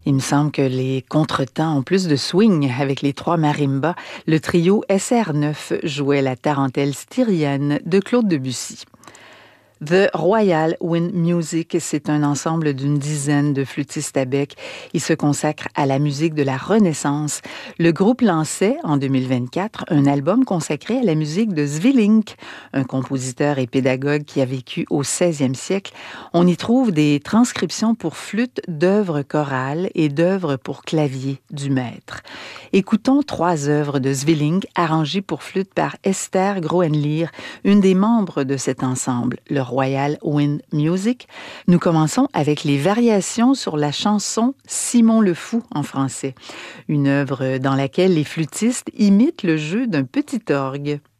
Il me semble que les contretemps ont plus de swing avec les trois marimbas. Le trio SR9 jouait la tarentelle styrienne de Claude Debussy. The Royal Wind Music, c'est un ensemble d'une dizaine de flûtistes à bec. Ils se consacrent à la musique de la Renaissance. Le groupe lançait, en 2024, un album consacré à la musique de Sweelinck, un compositeur et pédagogue qui a vécu au 16e siècle. On y trouve des transcriptions pour flûte d'œuvres chorales et d'œuvres pour clavier du maître. Écoutons 3 œuvres de Sweelinck arrangées pour flûte par Esther Groenlir, une des membres de cet ensemble, le Royal Wind Music. Nous commençons avec les variations sur la chanson Simon le Fou en français, une œuvre dans laquelle les flûtistes imitent le jeu d'un petit orgue.